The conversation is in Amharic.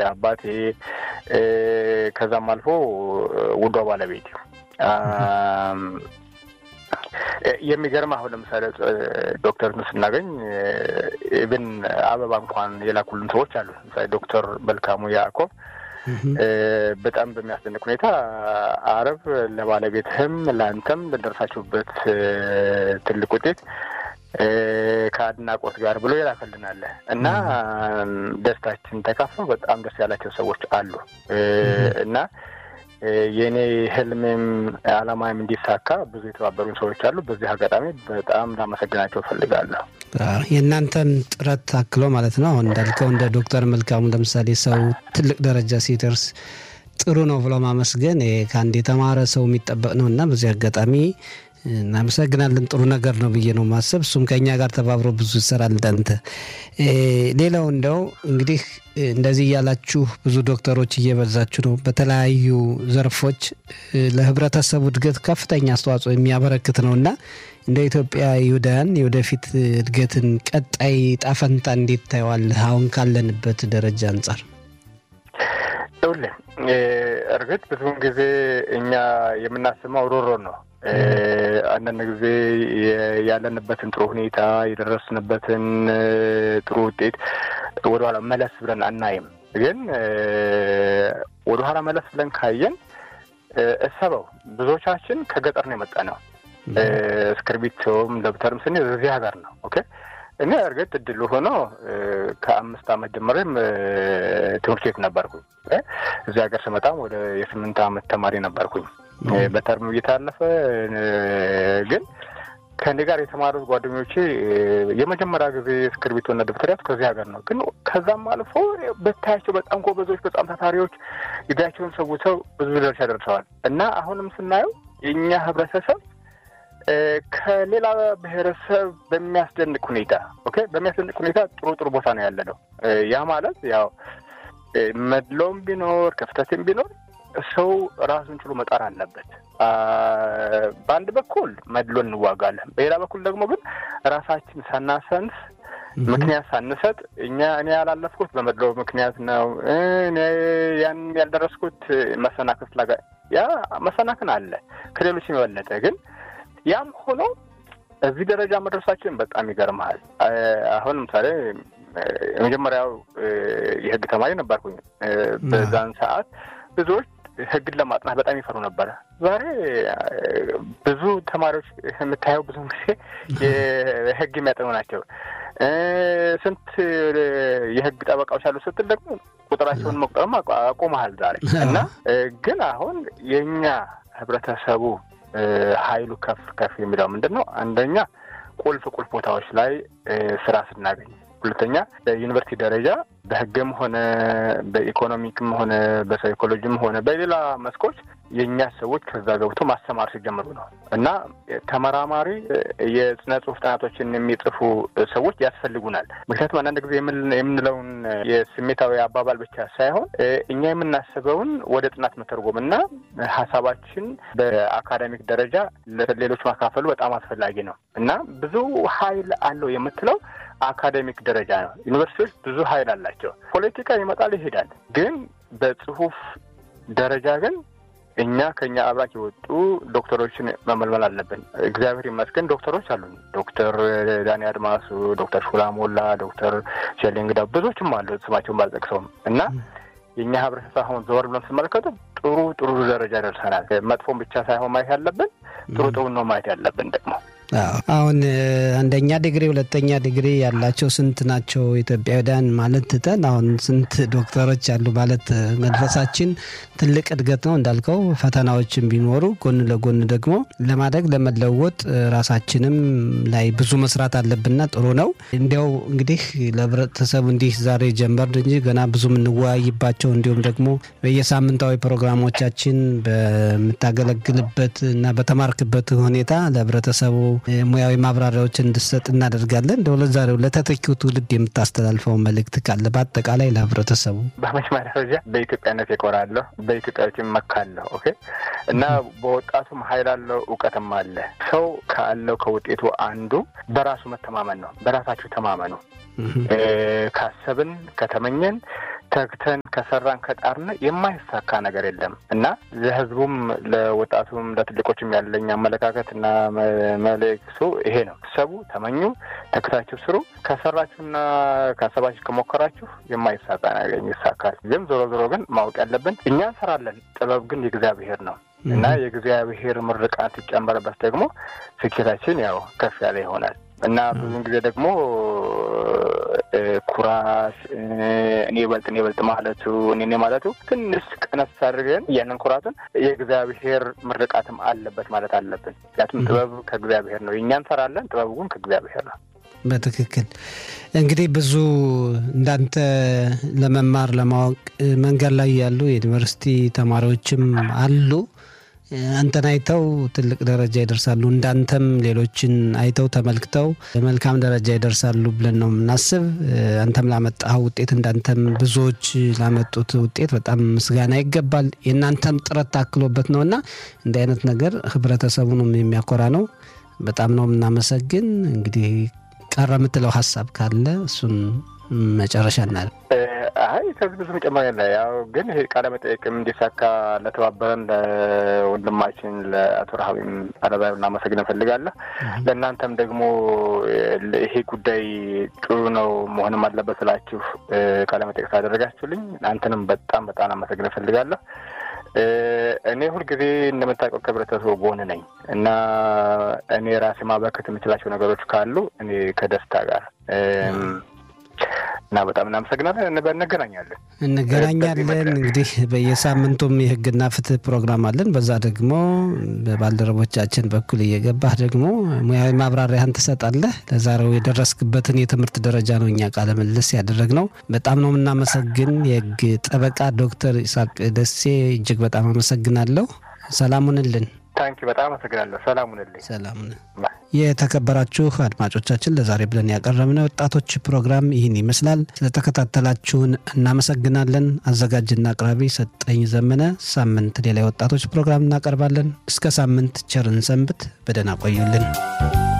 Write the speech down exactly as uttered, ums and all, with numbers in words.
አባቴ ከዛም አልፎ ውዷ ባለቤቴ የሚገርም አሁን ለምሳሌ ዶክተር ስናገኝ ኢቭን አበባ እንኳን የላኩልን ሰዎች አሉ። ለምሳሌ ዶክተር መልካሙ ያዕቆብ በጣም በሚያስደንቅ ሁኔታ አረብ ለባለቤትህም ላንተም ለደረሳችሁበት ትልቅ ውጤት ከአድናቆት ጋር ብሎ ይላከልናል እና ደስታችን ተካፍለው በጣም ደስ ያላቸው ሰዎች አሉ እና የኔ ህልሜም አላማዬም እንዲሳካ ብዙ የተባበሩን ሰዎች አሉ። በዚህ አጋጣሚ በጣም ላመሰግናቸው ፈልጋለሁ። የእናንተን ጥረት ታክሎ ማለት ነው። አሁን እንዳልከው እንደ ዶክተር መልካሙ ለምሳሌ ሰው ትልቅ ደረጃ ሲደርስ ጥሩ ነው ብሎ ማመስገን ከአንድ የተማረ ሰው የሚጠበቅ ነውና በዚህ አጋጣሚ እናመሰግናለን። ጥሩ ነገር ነው ብዬ ነው ማሰብ። እሱም ከኛ ጋር ተባብሮ ብዙ ይሰራል እንዳንተ። ሌላው እንደው እንግዲህ እንደዚህ ያላችሁ ብዙ ዶክተሮች እየበዛችሁ ነው። በተለያዩ ዘርፎች ለህብረተሰቡ እድገት ከፍተኛ አስተዋጽኦ የሚያበረክት ነውና እንደ ኢትዮጵያ ይሁዳን የወደፊት እድገትን ቀጣይ ጣፈንታ እንዴት ታየዋለህ አሁን ካለንበት ደረጃ አንፃር? ሁሌ እርግጥ ብዙውን ጊዜ እኛ የምናስመው ሮሮ ነው። አንዳንድ ጊዜ ያለንበትን ጥሩ ሁኔታ የደረስንበትን ጥሩ ውጤት ወደኋላ መለስ ብለን አናይም። ግን ወደኋላ መለስ ብለን ካየን እሰበው ብዙዎቻችን ከገጠር ነው የመጣነው። እስክርቢቶም ደብተርም ስንይዝ እዚህ ሀገር ነው። ኦኬ እኔ እርግጥ እድሉ ሆኖ ከአምስት ዓመት ጀምሬም ትምህርት ቤት ነበርኩኝ። እዚህ ሀገር ስመጣም ወደ የስምንት ዓመት ተማሪ ነበርኩኝ። በተርም እየታለፈ ግን ከኔ ጋር የተማሩት ጓደኞቼ የመጀመሪያ ጊዜ እስክርቢቶና ደብተር ያዝኩት ከዚህ ሀገር ነው። ግን ከዛም አልፎ በታያቸው በጣም ጎበዞች በጣም ታታሪዎች ጊዜያቸውን ሰውተው ብዙ ደረጃ ደርሰዋል እና አሁንም ስናየው የኛ ህብረተሰብ ከሌላ ብሔረሰብ በሚያስደንቅ ሁኔታ ኦኬ በሚያስደንቅ ሁኔታ ጥሩ ጥሩ ቦታ ነው ያለነው። ያ ማለት ያው መድሎም ቢኖር ከፍተትም ቢኖር ሰው ራሱን ችሎ መጣር አለበት። በአንድ በኩል መድሎን እንዋጋለን፣ በሌላ በኩል ደግሞ ግን ራሳችን ሳናሰንስ ምክንያት ሳንሰጥ እኛ እኔ ያላለፍኩት በመድሎ ምክንያት ነው እኔ ያን ያልደረስኩት መሰናክል ስላጋ ያ መሰናክል አለ ከሌሎች የበለጠ ግን ያም ሆኖ እዚህ ደረጃ መድረሳችን በጣም ይገርማል። አሁን ምሳሌ የመጀመሪያው የህግ ተማሪ ነበርኩኝ። በዛን ሰዓት ብዙዎች ህግን ለማጥናት በጣም ይፈሩ ነበር። ዛሬ ብዙ ተማሪዎች የምታየው ብዙ ጊዜ የህግ የሚያጠኑ ናቸው። ስንት የህግ ጠበቃዎች አሉ ስትል ደግሞ ቁጥራቸውን መቁጠርም አቆመሃል ዛሬ እና ግን አሁን የኛ ህብረተሰቡ ኃይሉ ከፍ ከፍ የሚለው ምንድነው? አንደኛ ቁልፍ ቁልፍ ቦታዎች ላይ ስራ ስናገኝ፣ ሁለተኛ በዩኒቨርሲቲ ደረጃ በህግም ሆነ በኢኮኖሚክም ሆነ በሳይኮሎጂም ሆነ በሌላ መስኮች የኛ ሰዎች ከዛ ገብቶ ማስተማር ሲጀምሩ ነው እና ተመራማሪ የጽነ ጽሁፍ ጥናቶችን የሚጽፉ ሰዎች ያስፈልጉናል። ምክንያቱም አንዳንድ ጊዜ የምንለውን የስሜታዊ አባባል ብቻ ሳይሆን እኛ የምናስበውን ወደ ጥናት መተርጎምና ሀሳባችን በአካዳሚክ ደረጃ ለሌሎች ማካፈሉ በጣም አስፈላጊ ነው እና ብዙ ኃይል አለው የምትለው አካዳሚክ ደረጃ ነው። ዩኒቨርሲቲዎች ብዙ ኃይል አላቸው። ፖለቲካ ይመጣል ይሄዳል። ግን በጽሁፍ ደረጃ ግን እኛ ከኛ አብራክ የወጡ ዶክተሮችን መመልመል አለብን። እግዚአብሔር ይመስገን ዶክተሮች አሉን። ዶክተር ዳኒ አድማሱ፣ ዶክተር ሹላ ሞላ፣ ዶክተር ሸሊንግዳ ብዙዎችም አሉ ስማቸውን ባልጠቅሰውም እና የኛ ህብረተሰብ አሁን ዘወር ብለን ስንመለከቱ ጥሩ ጥሩ ደረጃ ደርሰናል። መጥፎም ብቻ ሳይሆን ማየት ያለብን ጥሩ ጥሩ ነው ማየት ያለብን ደግሞ አሁን አንደኛ ዲግሪ ሁለተኛ ዲግሪ ያላቸው ስንት ናቸው ኢትዮጵያውያን ማለት ተን አሁን ስንት ዶክተሮች አሉ ማለት መንፈሳችን ትልቅ እድገት ነው እንዳልከው ፈተናዎችን ቢኖሩ ጎን ለጎን ደግሞ ለማደግ ለመለወጥ ራሳችንም ላይ ብዙ መስራት አለብንና ጥሩ ነው። እንዲያው እንግዲህ ለህብረተሰቡ እንዲህ ዛሬ ጀመርን እንጂ ገና ብዙ እንወያይባቸው እንዲሁም ደግሞ በየሳምንታዊ ፕሮግራሞቻችን በመታገለግልበት እና በተማርክበት ሁኔታ ለህብረተሰቡ ሙያዊ ማብራሪያዎችን እንድሰጥ እናደርጋለን። እንደው ለዛሬው ለተተኪው ትውልድ የምታስተላልፈው መልእክት ካለ በአጠቃላይ ለህብረተሰቡ? በመጀመሪያ ደረጃ በኢትዮጵያነት እኮራለሁ፣ በኢትዮጵያዊነትም መካለሁ። ኦኬ እና በወጣቱም ኃይል አለው ዕውቀትም አለ። ሰው ካለው ከውጤቱ አንዱ በራሱ መተማመን ነው። በራሳችሁ ተማመኑ። ካሰብን ከተመኘን ተግተን ከሰራን ከጣርን የማይሳካ ነገር የለም እና ለህዝቡም ለወጣቱም ለትልቆችም ያለኝ አመለካከትና መልእክቱ ይሄ ነው። ሰቡ ተመኙ፣ ተከታችሁ ስሩ። ከሰራችሁና ካሰባችሁ ከሞከራችሁ የማይሳካ ነገር ይሳካል። ግን ዞሮ ዞሮ ግን ማወቅ ያለብን እኛ እንሰራለን፣ ጥበብ ግን የእግዚአብሔር ነው እና የእግዚአብሔር ምርቃት ይጨመርበት ደግሞ ስኬታችን ያው ከፍ ያለ ይሆናል እና ብዙ ጊዜ ደግሞ ኩራት እኔ በልጥ እኔ በልጥ ማለቱ እኔ ማለቱ ትንሽ ቀነስ አድርገን ያንን ኩራቱን የእግዚአብሔር ምርቃትም አለበት ማለት አለብን። ያቱም ጥበብ ከእግዚአብሔር ነው። እኛ እንሰራለን፣ ጥበቡ ግን ከእግዚአብሔር ነው። በትክክል እንግዲህ ብዙ እንዳንተ ለመማር ለማወቅ መንገድ ላይ ያሉ የዩኒቨርሲቲ ተማሪዎችም አሉ። አንተን አይተው ትልቅ ደረጃ ይደርሳሉ፣ እንዳንተም ሌሎችን አይተው ተመልክተው መልካም ደረጃ ይደርሳሉ ብለን ነው የምናስብ። አንተም ላመጣው ውጤት እንዳንተም ብዙዎች ላመጡት ውጤት በጣም ምስጋና ይገባል። የእናንተም ጥረት ታክሎበት ነውና እንዲህ አይነት ነገር ህብረተሰቡንም የሚያኮራ ነው። በጣም ነው የምናመሰግን። እንግዲህ ቀረ የምትለው ሀሳብ ካለ እሱን መጨረሻ እናል። አይ ከዚህ ብዙ መጨመር ያለ ያው ግን ይሄ ቃለ መጠየቅም እንዲሳካ ለተባበረን ለወንድማችን ለአቶ ረሃቢም አለባይ እናመሰግን እንፈልጋለን። ለእናንተም ደግሞ ይሄ ጉዳይ ጥሩ ነው መሆንም አለበት ስላችሁ ቃለ መጠየቅ ሳደረጋችሁልኝ አንተንም በጣም በጣም እናመሰግን እንፈልጋለን። እኔ ሁሉ ጊዜ እንደምታውቀው ከህብረተሰቡ ጎን ነኝ እና እኔ ራሴ ማበርከት የምችላቸው ነገሮች ካሉ እኔ ከደስታ ጋር እና በጣም እናመሰግናለን። እንገናኛለን እንገናኛለን እንግዲህ በየሳምንቱም የህግና ፍትህ ፕሮግራም አለን። በዛ ደግሞ በባልደረቦቻችን በኩል እየገባህ ደግሞ ሙያዊ ማብራሪያን ትሰጣለህ። ለዛሬው የደረስክበትን የትምህርት ደረጃ ነው እኛ ቃለ ምልልስ ያደረግነው። በጣም ነው የምናመሰግን። የህግ ጠበቃ ዶክተር ይስሐቅ ደሴ እጅግ በጣም አመሰግናለሁ። ሰላሙንልን። ታንኪ በጣም አመሰግናለሁ። ሰላሙንልኝ። ሰላሙን። የተከበራችሁ አድማጮቻችን ለዛሬ ብለን ያቀረብነው ወጣቶች ፕሮግራም ይህን ይመስላል። ስለተከታተላችሁን እናመሰግናለን። አዘጋጅና አቅራቢ ሰጠኝ ዘመነ። ሳምንት ሌላ ወጣቶች ፕሮግራም እናቀርባለን። እስከ ሳምንት ቸርን ሰንብት። በደህና ቆዩልን።